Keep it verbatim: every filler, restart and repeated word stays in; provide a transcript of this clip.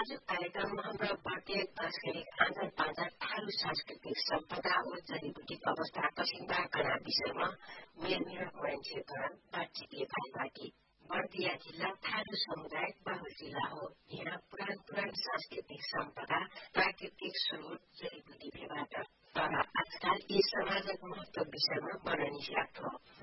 आज कार्यक्रममा हाम्रो प्रत्येक दशक आँजर पाँजर थारू सांस्कृतिक सम्पदा व जडीबुटीको अवस्था कसिङबा कना विषयमा मेलमिलक मान्छेद्वारा बातचितले पाइबाटी बर्दिया जिल्ला थारू समुदाय बहुल जिल्ला हो। यहाँ पुरान पुरान सांस्कृतिक सम्पदा प्राकृतिक स्रोत जडीबुटी भेबाट तर आजकाल यी समाजक महत्व विषयमा वर्णनिस लाग्थो।